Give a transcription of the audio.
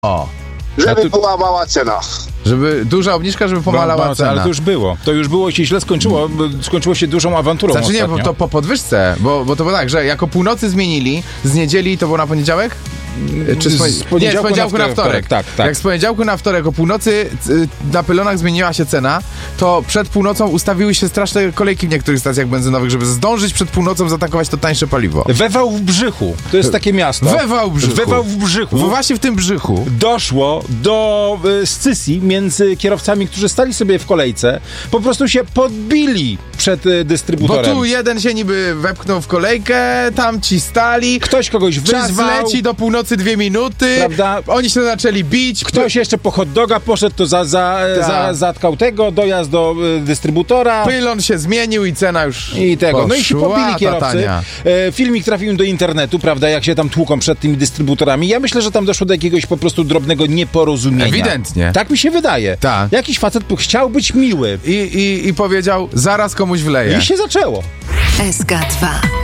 O. Żeby połamała cena. Żeby duża obniżka, żeby pomalała cenę. Ale to już było. To już było i się źle skończyło. Skończyło się dużą awanturą. Znaczy nie, ostatnio. bo to po podwyżce, bo to było tak, że jako północy zmienili, z niedzieli to było na poniedziałek? Czy z poniedziałku na wtorek. Tak. Jak z poniedziałku na wtorek o północy na pylonach zmieniła się cena, to przed północą ustawiły się straszne kolejki w niektórych stacjach benzynowych, żeby zdążyć przed północą zatankować to tańsze paliwo. We Wałbrzychu. To jest takie miasto. We Wałbrzychu. Właśnie w tym Brzychu. Doszło do scysji między kierowcami, którzy stali sobie w kolejce. Po prostu się podbili przed dystrybutorem. Bo tu jeden się niby wepchnął w kolejkę, tam ci stali. Ktoś kogoś wyzwał. Czas leci do północy 2 minuty. Prawda? Oni się zaczęli bić. Ktoś jeszcze po hot doga poszedł, to zatkał tego, dojazd do dystrybutora. Pylon się zmienił i cena już I tego. poszła, No i się pobili kierowcy. Tania. Filmik trafił do internetu, prawda, jak się tam tłuką przed tymi dystrybutorami. Ja myślę, że tam doszło do jakiegoś po prostu drobnego nieporozumienia. Ewidentnie. Tak mi się wydaje. Tak. Jakiś facet chciał być miły. I powiedział, zaraz komuś wleję. I się zaczęło. SK2